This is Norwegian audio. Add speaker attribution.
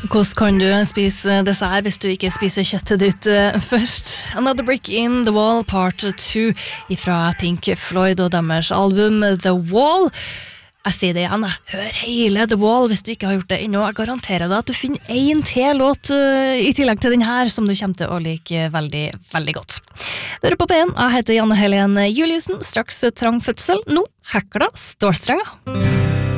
Speaker 1: Hvordan kan du spise dessert hvis du ikke spiser kjøttet ditt først? Another Brick in the Wall Part 2 fra Pink Floyd og deres album The Wall. Jeg sier det igjen, hør hele The Wall hvis du ikke har gjort det ennå. Jeg garanterer deg at du finner en til låt i tillegg til den her som du kommer til å like veldig, veldig godt. Du hører på P1, jeg heter Janne Helen Juliusen, straks trang fødsel. Nå hekla stålstrenger.